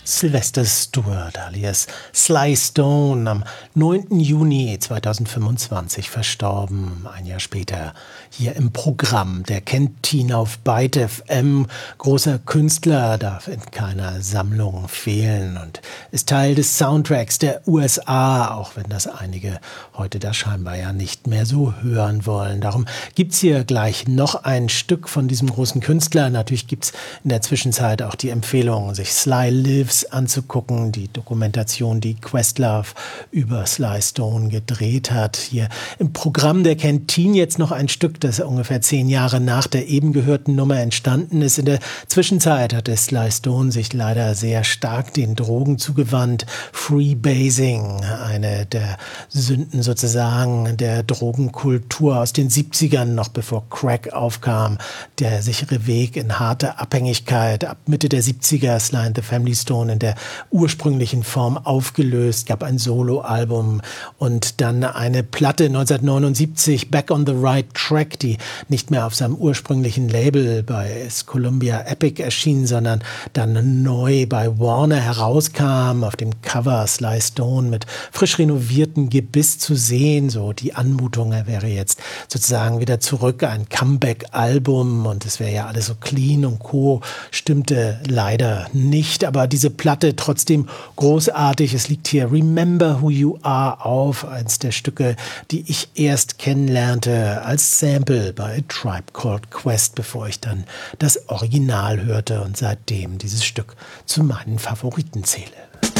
Sylvester Stewart alias Sly Stone, am 9. Juni 2025 verstorben, ein Jahr später hier im Programm. Der kennt ihn auf Byte FM, großer Künstler, darf in keiner Sammlung fehlen und ist Teil des Soundtracks der USA, auch wenn das einige heute da scheinbar ja nicht mehr so hören wollen. Darum gibt's hier gleich noch ein Stück von diesem großen Künstler. Natürlich gibt's in der Zwischenzeit auch die Empfehlung, sich Sly Lives anzugucken, die Dokumentation, die Questlove über Sly Stone gedreht hat. Hier im Programm der Canteen jetzt noch ein Stück, das ungefähr 10 Jahre nach der eben gehörten Nummer entstanden ist. In der Zwischenzeit hatte Sly Stone sich leider sehr stark den Drogen zugewandt. Freebasing, eine der Sünden sozusagen der Drogenkultur aus den 70ern, noch bevor Crack aufkam, der sichere Weg in harte Abhängigkeit. Ab Mitte der 70er Sly and the Family Stone in der ursprünglichen Form aufgelöst, gab ein Soloalbum und dann eine Platte 1979, Back on the Right Track, die nicht mehr auf seinem ursprünglichen Label bei Columbia Epic erschien, sondern dann neu bei Warner herauskam, auf dem Cover Sly Stone mit frisch renoviertem Gebiss zu sehen, so die Anmutung, er wäre jetzt sozusagen wieder zurück, ein Comeback-Album und es wäre ja alles so clean und co, stimmte leider nicht, aber diese Platte trotzdem großartig. Es liegt hier Remember Who You Are auf, eins der Stücke, die ich erst kennenlernte als Sample bei Tribe Called Quest, bevor ich dann das Original hörte und seitdem dieses Stück zu meinen Favoriten zähle.